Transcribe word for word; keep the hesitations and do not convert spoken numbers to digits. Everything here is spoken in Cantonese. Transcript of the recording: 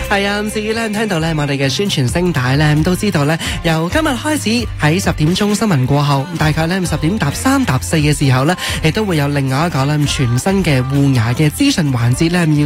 係啊，至於咧聽到咧我哋嘅宣傳聲帶咧，都知道咧由今日開始喺十點鐘新聞過後，大概咧十點踏三踏四嘅時候咧，亦都會有另外一個咧全新嘅護牙嘅資訊環節咧要